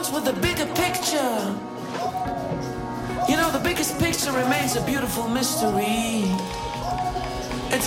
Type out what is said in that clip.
starts with the bigger picture. You know, the biggest picture remains a beautiful mystery.